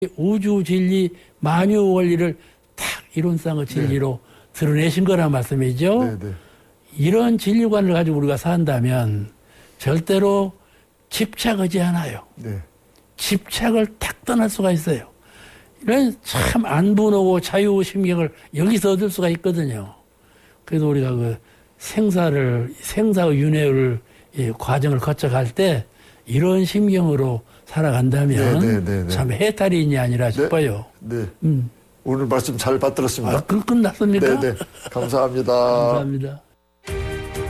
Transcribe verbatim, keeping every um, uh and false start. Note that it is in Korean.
우주 진리, 만유 원리를 딱 이론상의 진리로 네. 드러내신 거란 말씀이죠. 네, 네. 이런 진리관을 가지고 우리가 산다면 절대로 집착하지 않아요. 네. 집착을 탁 떠날 수가 있어요. 이런 참 안분하고 자유심경을 여기서 얻을 수가 있거든요. 그래서 우리가 그 생사를, 생사의 윤회를, 예, 과정을 거쳐갈 때 이런 심경으로 살아간다면 네, 네, 네, 네. 참 해탈인이 아니라 싶어요. 네. 네. 음. 오늘 말씀 잘 받들었습니다. 아, 끝났습니까? 네, 네. 감사합니다. 감사합니다.